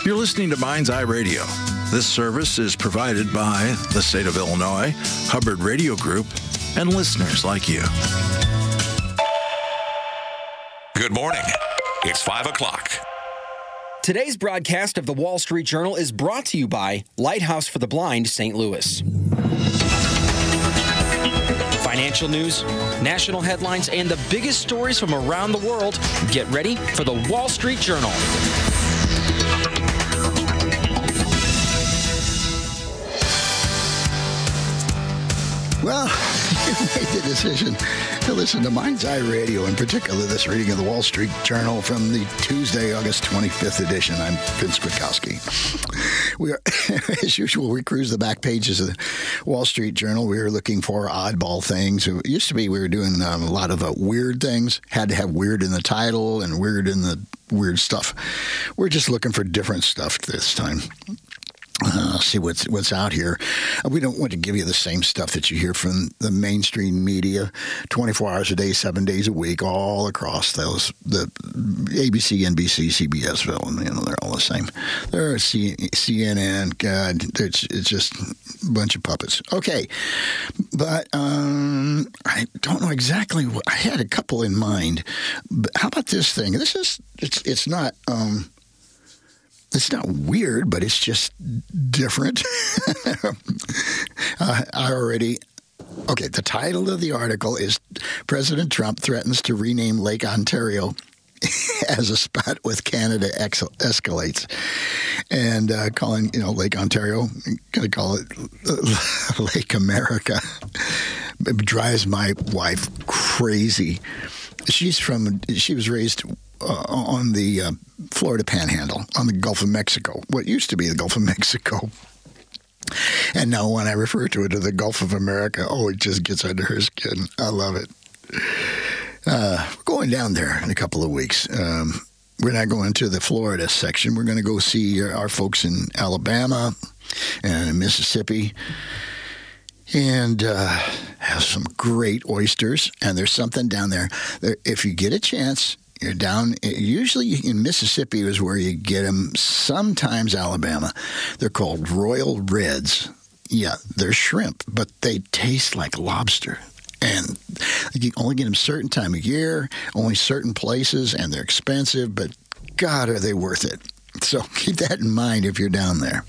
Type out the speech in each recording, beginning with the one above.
You're listening to Mind's Eye Radio. This service is provided by the state of Illinois, Hubbard Radio Group, and listeners like you. Good morning. It's 5 o'clock. Today's broadcast of the Wall Street Journal is brought to you by Lighthouse for the Blind, St. Louis. Financial news, national headlines, and the biggest stories from around the world. Get ready for the Wall Street Journal. Well, you made the decision to listen to Mind's Eye Radio, in particular this reading of the Wall Street Journal from the Tuesday, August 25th edition. I'm Vince Kwiatkowski. We are, as usual, we cruise the back pages of the Wall Street Journal. We are looking for oddball things. It used to be we were doing a lot of weird things, had to have weird in the title and weird in the weird stuff. We're just looking for different stuff this time. See what's out here. We don't want to give you the same stuff that you hear from the mainstream media 24 hours a day, 7 days a week, all across the ABC, NBC, CBS, they're all the same. They're CNN, God, it's just a bunch of puppets. Okay, but I don't know exactly what, I had a couple in mind. But how about this thing? It's not... It's not weird, but it's just different. Okay, the title of the article is President Trump Threatens to Rename Lake Ontario as a Spat with Canada Escalates. And calling, Lake Ontario, I'm going to call it Lake America. It drives my wife crazy. She was raised on the Florida Panhandle, on the Gulf of Mexico, what used to be the Gulf of Mexico. And now when I refer to it as the Gulf of America, it just gets under her skin. I love it. We're going down there in a couple of weeks. We're not going to the Florida section. We're going to go see our folks in Alabama and Mississippi and have some great oysters. And there's something down there. If you get a chance, you're down, usually in Mississippi is where you get them, sometimes Alabama. They're called Royal Reds. Yeah, they're shrimp, but they taste like lobster. And you only get them certain time of year, only certain places, and they're expensive, but God, are they worth it. So keep that in mind if you're down there.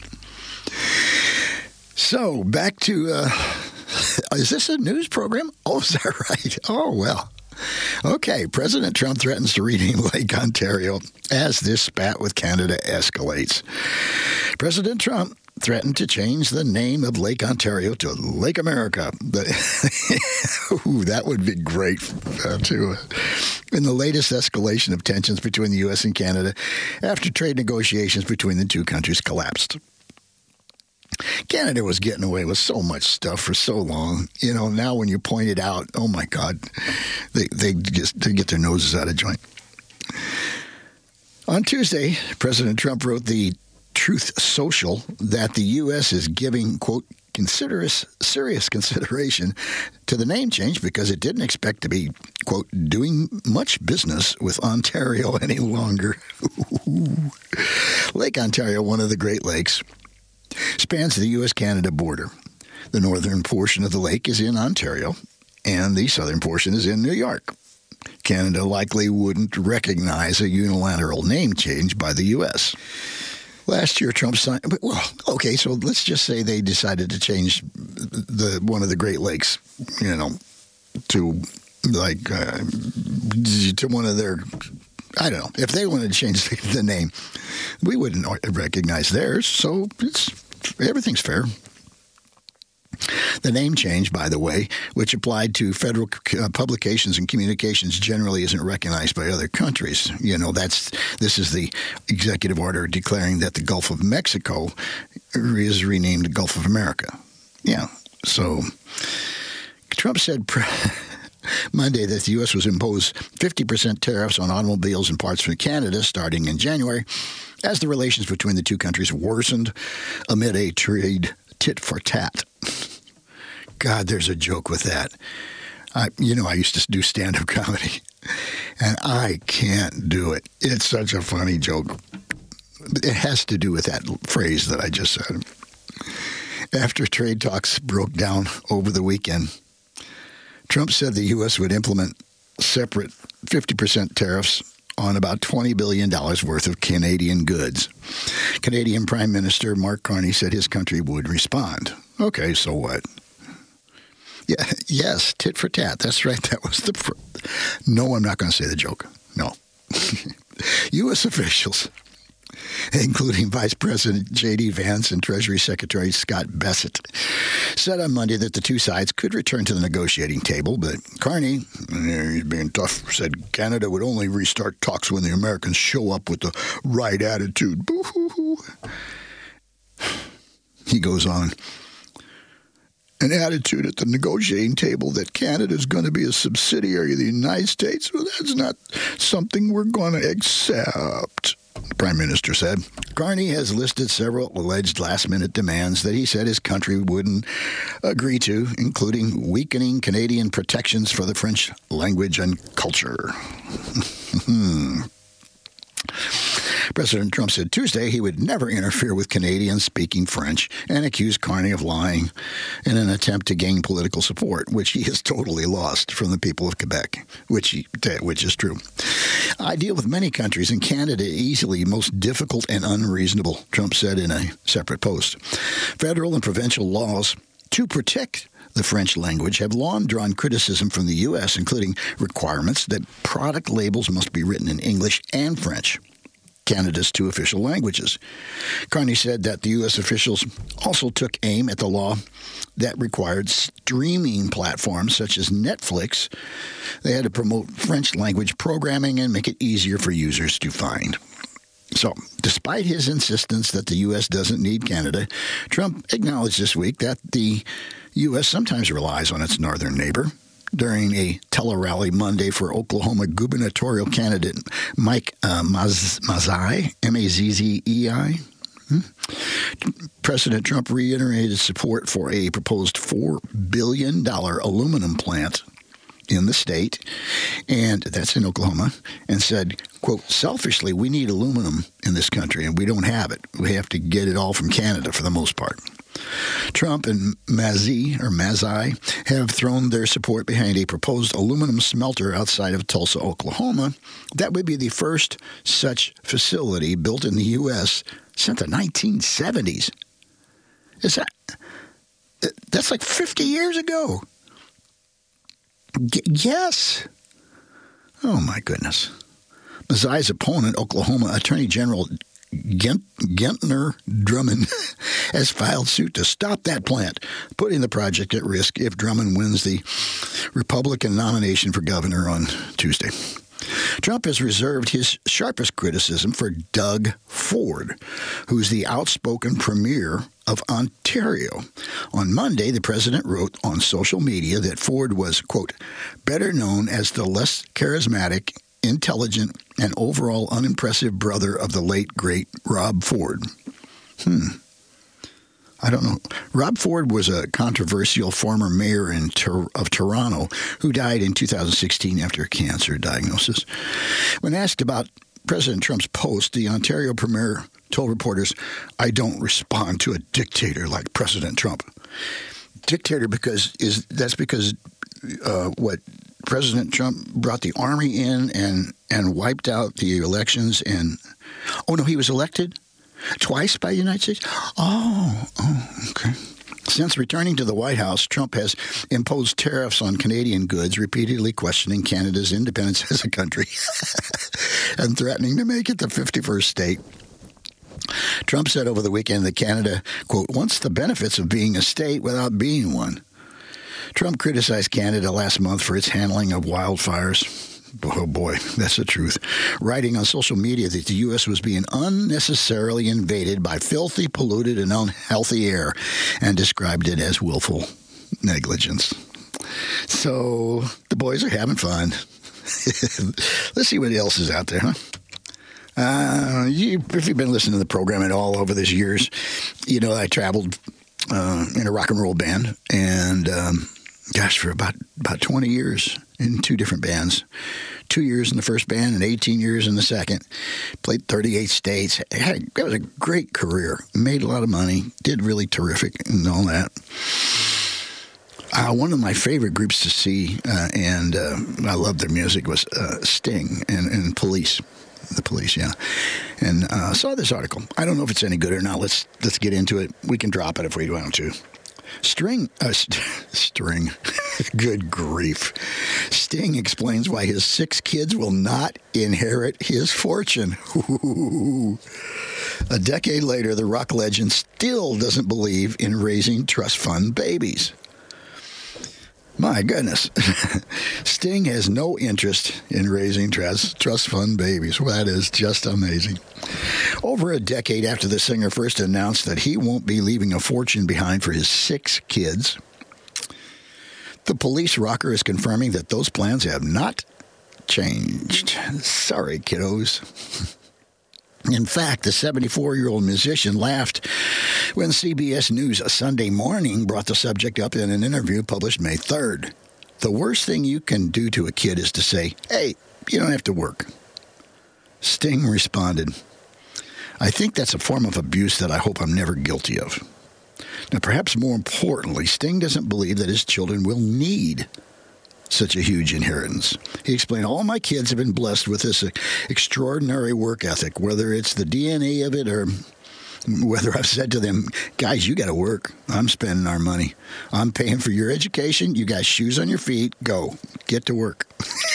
So back to, is this a news program? Oh, is that right? Oh, well. Okay, President Trump threatens to rename Lake Ontario as this spat with Canada escalates. President Trump threatened to change the name of Lake Ontario to Lake America. That would be great, too. In the latest escalation of tensions between the U.S. and Canada after trade negotiations between the two countries collapsed. Canada was getting away with so much stuff for so long. Now when you point it out, oh my God, they get their noses out of joint. On Tuesday, President Trump wrote the Truth Social that the U.S. is giving, quote, serious consideration to the name change because it didn't expect to be, quote, doing much business with Ontario any longer. Lake Ontario, one of the Great Lakes, spans the U.S.-Canada border. The northern portion of the lake is in Ontario, and the southern portion is in New York. Canada likely wouldn't recognize a unilateral name change by the U.S. Last year, Trump signed... so let's just say they decided to change one of the Great Lakes, to one of their... I don't know. If they wanted to change the name, we wouldn't recognize theirs, so everything's fair. The name change, by the way, which applied to federal publications and communications generally isn't recognized by other countries. This is the executive order declaring that the Gulf of Mexico is renamed the Gulf of America. Yeah, so Trump said... Monday that the U.S. was impose 50% tariffs on automobiles and parts from Canada starting in January as the relations between the two countries worsened amid a trade tit for tat. God, there's a joke with that. I used to do stand-up comedy, and I can't do it. It's such a funny joke. It has to do with that phrase that I just said. After trade talks broke down over the weekend, Trump said the U.S. would implement separate 50% tariffs on about $20 billion worth of Canadian goods. Canadian Prime Minister Mark Carney said his country would respond. Okay, so what? Yeah, yes, tit for tat. That's right. That was No, I'm not going to say the joke. No. U.S. officials, including Vice President J.D. Vance and Treasury Secretary Scott Bessent, said on Monday that the two sides could return to the negotiating table, but Carney, he's being tough, said Canada would only restart talks when the Americans show up with the right attitude. Boo-hoo-hoo. He goes on. An attitude at the negotiating table that Canada is going to be a subsidiary of the United States? Well, that's not something we're going to accept, the Prime Minister said. Carney has listed several alleged last-minute demands that he said his country wouldn't agree to, including weakening Canadian protections for the French language and culture. President Trump said Tuesday he would never interfere with Canadians speaking French and accused Carney of lying in an attempt to gain political support, which he has totally lost from the people of Quebec, which is true. I deal with many countries, and Canada easily most difficult and unreasonable, Trump said in a separate post. Federal and provincial laws to protect the French language have long drawn criticism from the U.S., including requirements that product labels must be written in English and French, Canada's two official languages. Carney said that the U.S. officials also took aim at the law that required streaming platforms such as Netflix. They had to promote French language programming and make it easier for users to find. So, despite his insistence that the U.S. doesn't need Canada, Trump acknowledged this week that the U.S. sometimes relies on its northern neighbor. During a tele-rally Monday for Oklahoma gubernatorial candidate Mike Mazzei, M-A-Z-Z-E-I, President Trump reiterated support for a proposed $4 billion aluminum plant in the state, and that's in Oklahoma, and said, quote, selfishly, we need aluminum in this country, and we don't have it. We have to get it all from Canada for the most part. Trump and Mazzei have thrown their support behind a proposed aluminum smelter outside of Tulsa, Oklahoma. That would be the first such facility built in the U.S. since the 1970s. That's like 50 years ago. Yes. Oh, my goodness. Mazzei's opponent, Oklahoma Attorney General Gentner Drummond, has filed suit to stop that plant, putting the project at risk if Drummond wins the Republican nomination for governor on Tuesday. Trump has reserved his sharpest criticism for Doug Ford, who's the outspoken premier of Ontario. On Monday, the president wrote on social media that Ford was, quote, better known as the less charismatic, intelligent, and overall unimpressive brother of the late, great Rob Ford. I don't know. Rob Ford was a controversial former mayor of Toronto who died in 2016 after a cancer diagnosis. When asked about President Trump's post, the Ontario premier told reporters, I don't respond to a dictator like President Trump. Dictator because President Trump brought the army in and wiped out the elections and, oh no, he was elected twice by the United States? Oh, okay. Since returning to the White House, Trump has imposed tariffs on Canadian goods, repeatedly questioning Canada's independence as a country and threatening to make it the 51st state. Trump said over the weekend that Canada, quote, wants the benefits of being a state without being one. Trump criticized Canada last month for its handling of wildfires. Oh, boy, that's the truth. Writing on social media that the U.S. was being unnecessarily invaded by filthy, polluted, and unhealthy air, and described it as willful negligence. So the boys are having fun. Let's see what else is out there, huh? If you've been listening to the program at all over these years, you know I traveled in a rock and roll band, and for about 20 years in two different bands, 2 years in the first band and 18 years in the second. Played 38 states. It was a great career. Made a lot of money. Did really terrific and all that. One of my favorite groups to see, and I loved their music, was Sting and Police. The Police, yeah. And saw this article. I don't know if it's any good or not. Let's get into it. We can drop it if we want to. String. Good grief. Sting explains why his 6 kids will not inherit his fortune. Ooh. A decade later, the rock legend still doesn't believe in raising trust fund babies. My goodness. Sting has no interest in raising trust fund babies. Well, that is just amazing. Over a decade after the singer first announced that he won't be leaving a fortune behind for his 6 kids, the Police rocker is confirming that those plans have not changed. Sorry, kiddos. In fact, the 74-year-old musician laughed when CBS News Sunday Morning brought the subject up in an interview published May 3rd. The worst thing you can do to a kid is to say, "Hey, you don't have to work." Sting responded, "I think that's a form of abuse that I hope I'm never guilty of." Now, perhaps more importantly, Sting doesn't believe that his children will need such a huge inheritance. He explained, "All my kids have been blessed with this extraordinary work ethic, whether it's the DNA of it or whether I've said to them, guys, you got to work. I'm spending our money. I'm paying for your education. You got shoes on your feet. Go. Get to work."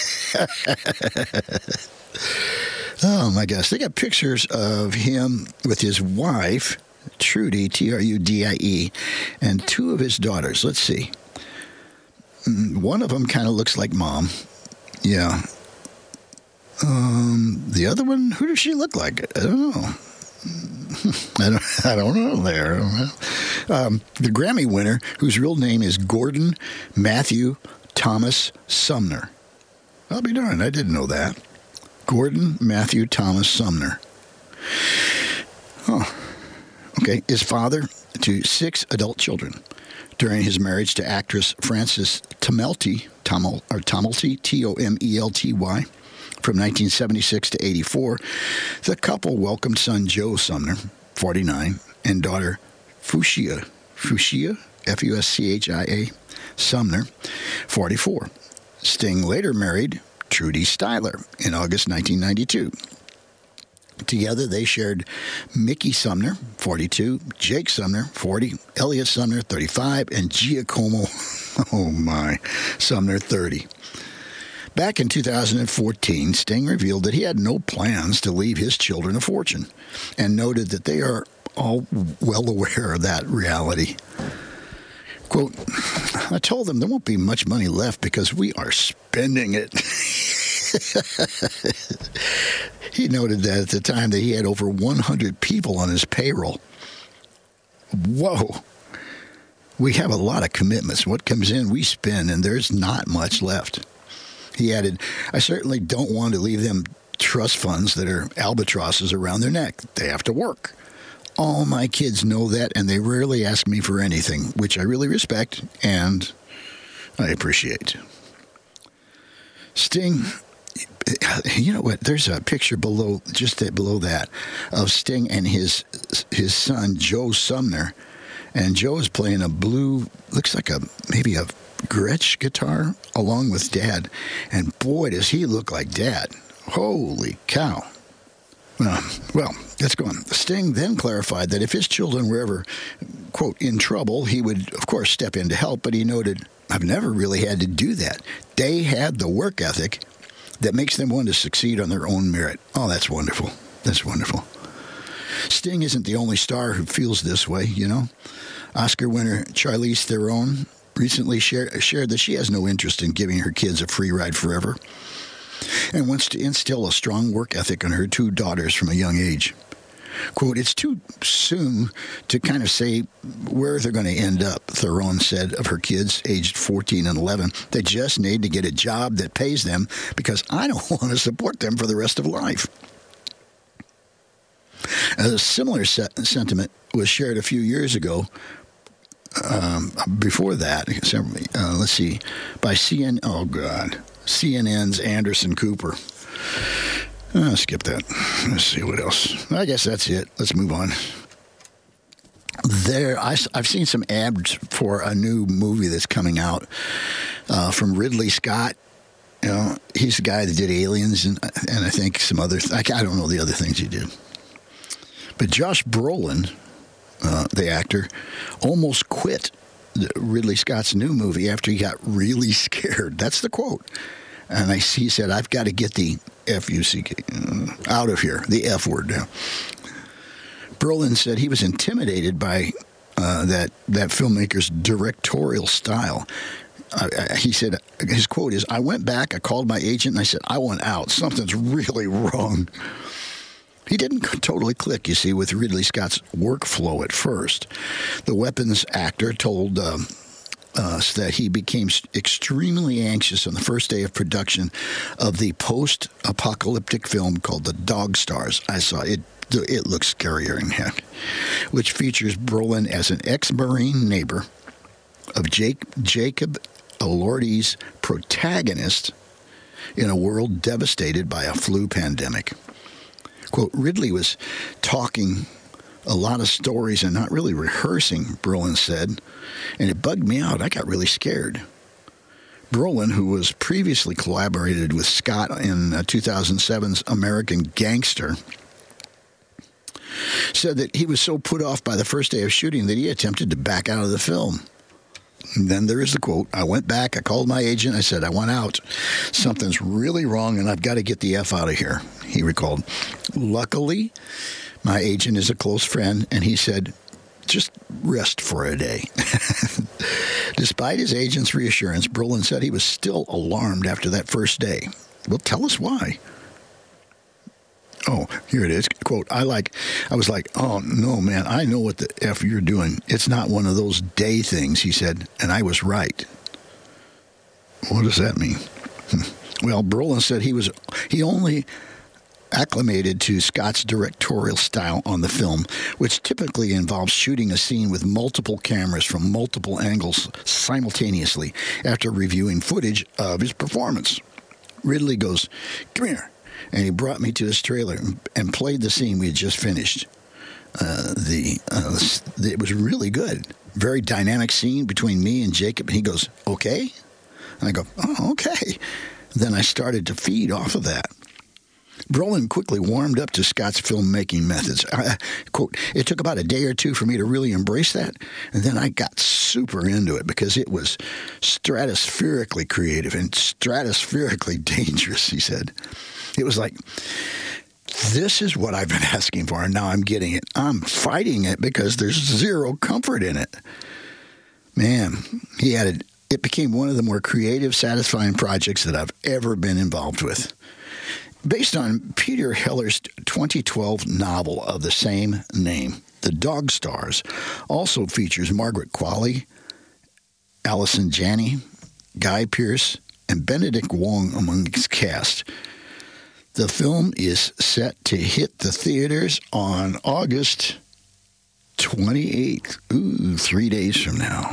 Oh, my gosh. They got pictures of him with his wife, Trudy, Trudie, and 2 of his daughters. Let's see. One of them kind of looks like Mom. Yeah. The other one, who does she look like? I don't know. I don't know there. The Grammy winner, whose real name is Gordon Matthew Thomas Sumner. I'll be darned, I didn't know that. Gordon Matthew Thomas Sumner. Oh, okay. Is father to 6 adult children. During his marriage to actress Frances Tomelty, Tomelty, from 1976 to 84, the couple welcomed son Joe Sumner, 49, and daughter Fuschia, Fuschia, Sumner, 44. Sting later married Trudy Styler in August 1992. Together, they shared Mickey Sumner, 42, Jake Sumner, 40, Elliot Sumner, 35, and Giacomo, Sumner, 30. Back in 2014, Sting revealed that he had no plans to leave his children a fortune and noted that they are all well aware of that reality. Quote, "I told them there won't be much money left because we are spending it." He noted that at the time that he had over 100 people on his payroll. Whoa. We have a lot of commitments. What comes in, we spend, and there's not much left. He added, "I certainly don't want to leave them trust funds that are albatrosses around their neck. They have to work. All my kids know that, and they rarely ask me for anything, which I really respect and I appreciate." Sting, you know what? There's a picture below that, of Sting and his son Joe Sumner, and Joe is playing a blue, looks like maybe a Gretsch guitar along with Dad, and boy does he look like Dad. Holy cow. Well, let's go on. Sting then clarified that if his children were ever, quote, in trouble, he would, of course, step in to help, but he noted, "I've never really had to do that. They had the work ethic that makes them want to succeed on their own merit." Oh, that's wonderful. That's wonderful. Sting isn't the only star who feels this way, you know. Oscar winner Charlize Theron recently shared that she has no interest in giving her kids a free ride forever and wants to instill a strong work ethic on her 2 daughters from a young age. Quote, "It's too soon to kind of say where they're going to end up," Theron said of her kids, aged 14 and 11. "They just need to get a job that pays them because I don't want to support them for the rest of life." A similar sentiment was shared a few years ago. Before that, let's see, by CNN CNN's Anderson Cooper. Skip that. Let's see what else. I guess that's it. Let's move on. I've seen some ads for a new movie that's coming out from Ridley Scott. You know, he's the guy that did Aliens and I think some other. I don't know the other things he did. But Josh Brolin, the actor, almost quit Ridley Scott's new movie after he got really scared. That's the quote. And he said, "I've got to get the F-U-C-K out of here, the F word now." Brolin said he was intimidated by that filmmaker's directorial style. He said, his quote is, "I went back, I called my agent, and I said, I want out. Something's really wrong." He didn't totally click, you see, with Ridley Scott's workflow at first. The weapons actor told us that he became extremely anxious on the first day of production of the post-apocalyptic film called The Dog Stars. I saw it. It looks scarier than heck, which features Brolin as an ex-Marine neighbor of Jacob Elordi's protagonist in a world devastated by a flu pandemic. Quote, "Ridley was talking a lot of stories and not really rehearsing," Brolin said, "and it bugged me out. I got really scared." Brolin, who was previously collaborated with Scott in 2007's American Gangster, said that he was so put off by the first day of shooting that he attempted to back out of the film. And then there is the quote, "I went back, I called my agent, I said, I want out. Something's really wrong and I've got to get the F out of here," he recalled. "Luckily, my agent is a close friend, and he said, just rest for a day." Despite his agent's reassurance, Brolin said he was still alarmed after that first day. Well, tell us why. Oh, here it is. Quote, I was like, "Oh, no, man, I know what the F you're doing. It's not one of those day things," he said, and I was right. What does that mean? Well, Brolin said he only acclimated to Scott's directorial style on the film, which typically involves shooting a scene with multiple cameras from multiple angles simultaneously after reviewing footage of his performance. Ridley goes, "Come here." And he brought me to his trailer and played the scene we had just finished. It was really good. Very dynamic scene between me and Jacob. And he goes, "Okay?" And I go, "Oh, okay." Then I started to feed off of that. Brolin quickly warmed up to Scott's filmmaking methods. Quote, "It took about a day or two for me to really embrace that, and then I got super into it because it was stratospherically creative and stratospherically dangerous," he said. It was like, this is what I've been asking for, and now I'm getting it. I'm fighting it because there's zero comfort in it. Man, he added, "It became one of the more creative, satisfying projects that I've ever been involved with." Based on Peter Heller's 2012 novel of the same name, The Dog Stars also features Margaret Qualley, Allison Janney, Guy Pearce, and Benedict Wong among its cast. The film is set to hit the theaters on August 28th. Ooh, 3 days from now.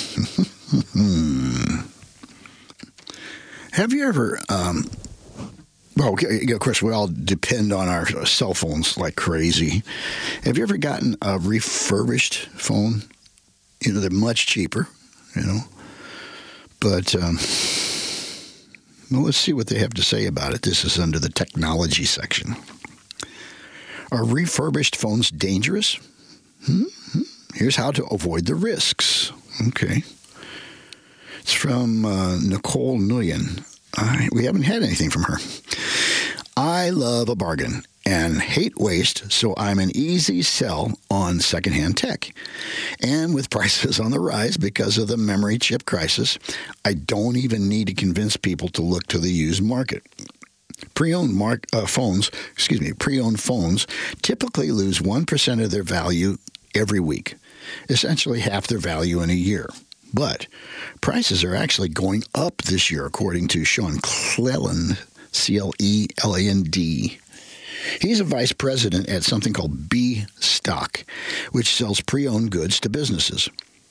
Have you ever... Well, of course, we all depend on our cell phones like crazy. Have you ever gotten a refurbished phone? You know, they're much cheaper, you know. But, well, let's see what they have to say about it. This is under the technology section. Are refurbished phones dangerous? Here's how to avoid the risks. Okay. It's from Nicole Nguyen. We haven't had anything from her. "I love a bargain and hate waste, so I'm an easy sell on secondhand tech. And with prices on the rise because of the memory chip crisis, I don't even need to convince people to look to the used market. Pre-owned phones typically lose 1% of their value every week, essentially half their value in a year. But prices are actually going up this year, according to Sean Cleland, Cleland. He's a vice president at something called B Stock, which sells pre-owned goods to businesses.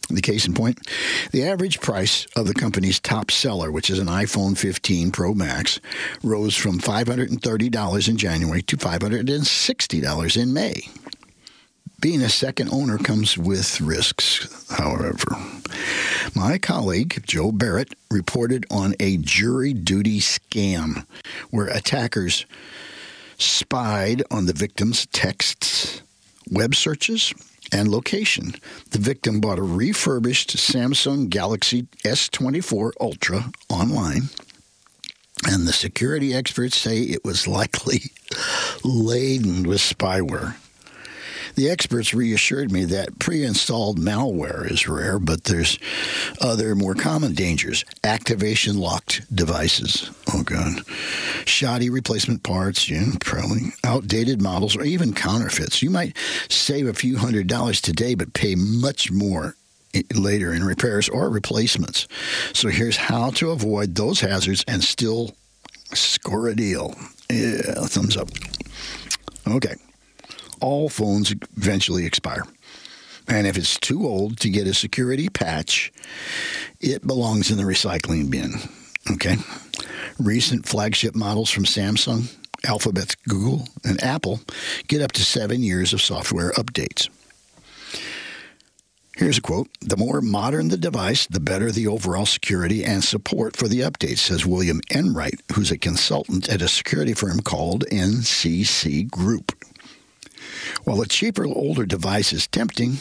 The case in point, the average price of the company's top seller, which is an iPhone 15 Pro Max, rose from $530 in January to $560 in May. Being a second owner comes with risks, however. My colleague, Joe Barrett, reported on a jury duty scam where attackers spied on the victim's texts, web searches, and location. The victim bought a refurbished Samsung Galaxy S24 Ultra online, and the security experts say it was likely laden with spyware. The experts reassured me that pre-installed malware is rare, but there's other more common dangers. Activation-locked devices. Oh, God. Shoddy replacement parts, probably outdated models, or even counterfeits. You might save a few $100s today, but pay much more later in repairs or replacements. So here's how to avoid those hazards and still score a deal. Yeah, thumbs up. Okay. All phones eventually expire. And if it's too old to get a security patch, it belongs in the recycling bin. Okay? Recent flagship models from Samsung, Alphabet, Google, and Apple get up to 7 years of software updates. Here's a quote. The more modern the device, the better the overall security and support for the updates, says William Enright, who's a consultant at a security firm called NCC Group. While a cheaper, older device is tempting,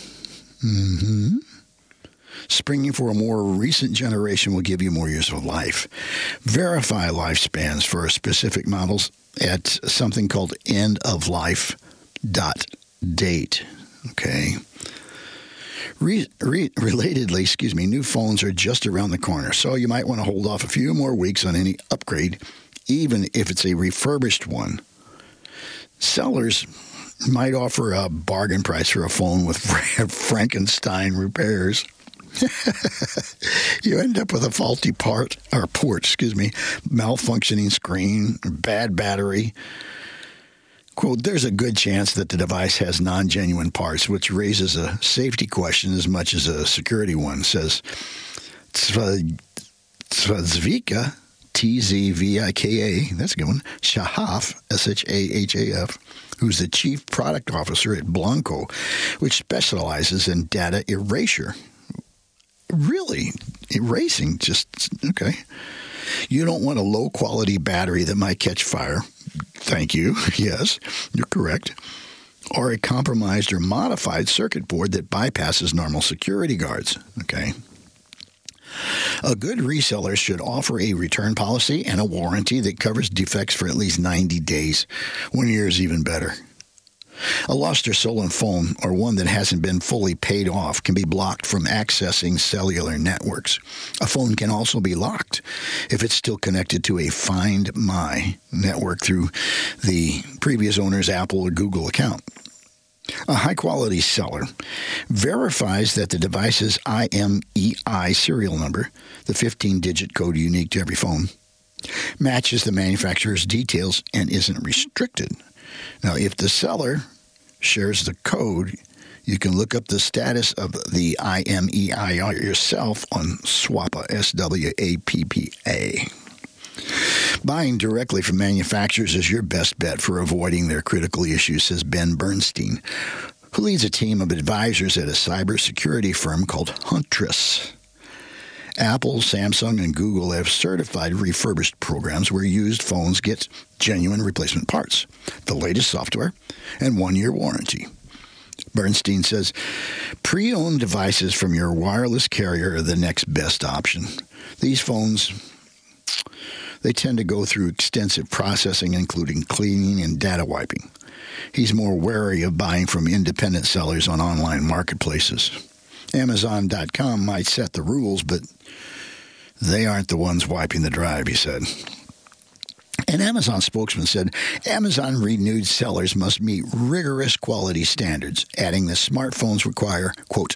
springing for a more recent generation will give you more years of life. Verify lifespans for specific models at something called end-of-life.date. Okay. Relatedly, new phones are just around the corner, so you might want to hold off a few more weeks on any upgrade, even if it's a refurbished one. Sellers might offer a bargain price for a phone with Frankenstein repairs. You end up with a faulty port, malfunctioning screen, bad battery. Quote, there's a good chance that the device has non-genuine parts, which raises a safety question as much as a security one, says Tzvika, Tzvika, that's a good one, Shahaf, Shahaf, who's the chief product officer at Blanco, which specializes in data erasure. Really? Erasing? Okay. You don't want a low-quality battery that might catch fire. Thank you. Yes, you're correct. Or a compromised or modified circuit board that bypasses normal security guards. Okay. A good reseller should offer a return policy and a warranty that covers defects for at least 90 days. 1 year is even better. A lost or stolen phone, or one that hasn't been fully paid off, can be blocked from accessing cellular networks. A phone can also be locked if it's still connected to a Find My network through the previous owner's Apple or Google account. A high-quality seller verifies that the device's IMEI serial number, the 15-digit code unique to every phone, matches the manufacturer's details and isn't restricted. Now, if the seller shares the code, you can look up the status of the IMEI yourself on SWAPA, SWAPPA. Buying directly from manufacturers is your best bet for avoiding their critical issues, says Ben Bernstein, who leads a team of advisors at a cybersecurity firm called Huntress. Apple, Samsung, and Google have certified refurbished programs where used phones get genuine replacement parts, the latest software, and 1-year warranty. Bernstein says, pre-owned devices from your wireless carrier are the next best option. These phones, they tend to go through extensive processing, including cleaning and data wiping. He's more wary of buying from independent sellers on online marketplaces. Amazon.com might set the rules, but they aren't the ones wiping the drive, he said. An Amazon spokesman said Amazon renewed sellers must meet rigorous quality standards, adding the smartphones require, quote,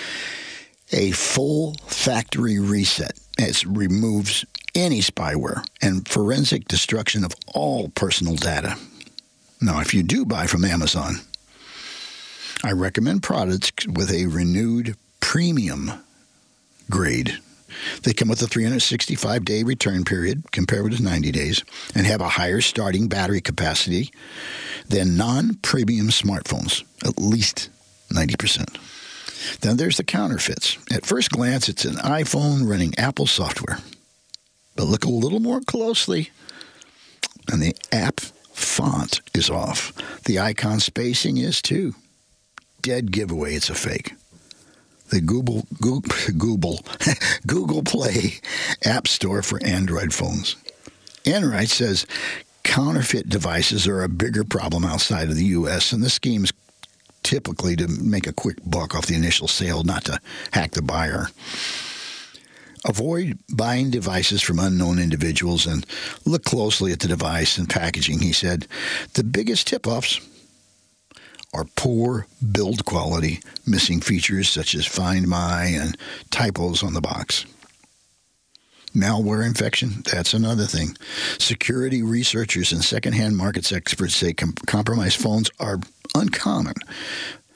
a full factory reset. It removes any spyware and forensic destruction of all personal data. Now, if you do buy from Amazon, I recommend products with a renewed premium grade. They come with a 365-day return period compared with 90 days and have a higher starting battery capacity than non-premium smartphones, at least 90%. Then there's the counterfeits. At first glance, it's an iPhone running Apple software. But look a little more closely, and the app font is off. The icon spacing is too. Dead giveaway it's a fake. The Google Play App Store for Android phones. Enright says counterfeit devices are a bigger problem outside of the U.S., and the scheme's typically to make a quick buck off the initial sale, not to hack the buyer. Avoid buying devices from unknown individuals and look closely at the device and packaging, he said. The biggest tip-offs are poor build quality, missing features such as Find My and typos on the box. Malware infection, that's another thing. Security researchers and secondhand markets experts say compromised phones are uncommon,